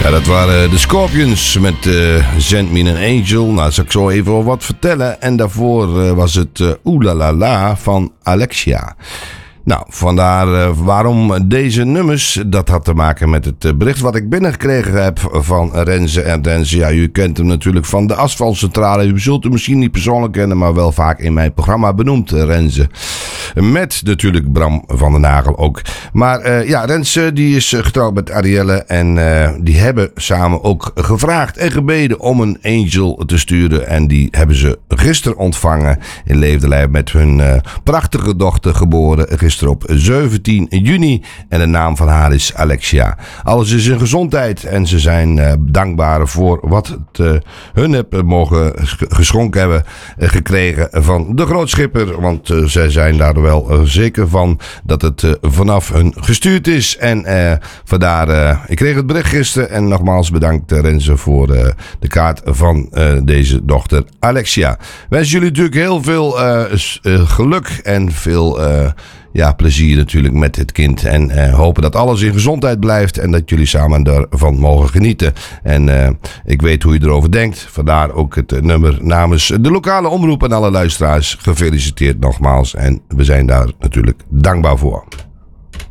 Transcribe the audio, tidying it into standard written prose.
Ja, dat waren de Scorpions met Send Me an Angel. Nou, zal ik zo even wat vertellen. En daarvoor was het Ooh La La La van Alexia. Nou, vandaar waarom deze nummers. Dat had te maken met het bericht wat ik binnengekregen heb van Renze en Renze. Ja, u kent hem natuurlijk van de Asfaltcentrale. U zult hem misschien niet persoonlijk kennen, maar wel vaak in mijn programma benoemd, Renze. Met natuurlijk Bram van den Nagel ook. Maar ja, Renze die is getrouwd met Arielle. En die hebben samen ook gevraagd en gebeden om een angel te sturen. En die hebben ze gisteren ontvangen in levende lijf met hun prachtige dochter geboren. Gisteren op 17 juni. En de naam van haar is Alexia. Alles is in gezondheid. En ze zijn dankbaar voor wat het hun hebben mogen geschonken hebben gekregen van de grootschipper. Want zij zijn daar wel zeker van dat het vanaf hun gestuurd is. En vandaar, ik kreeg het bericht gisteren. En nogmaals bedankt Renze voor de kaart van deze dochter Alexia. Wens jullie natuurlijk heel veel geluk en veel plezier natuurlijk met het kind. En hopen dat alles in gezondheid blijft. En dat jullie samen daarvan mogen genieten. En ik weet hoe je erover denkt. Vandaar ook het nummer namens de lokale omroep en alle luisteraars. Gefeliciteerd nogmaals. En we zijn daar natuurlijk dankbaar voor.